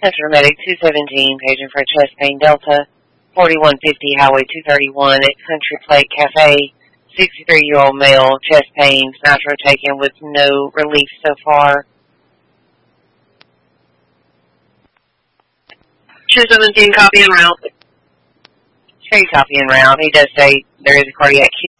Central Medic 217, paging for chest pain Delta, 4150 Highway 231 at Country Plate Cafe, 63-year-old male, chest pains, nitro taken with no relief so far. 217, copy en route. Sure, copy en route. He does say there is a cardiac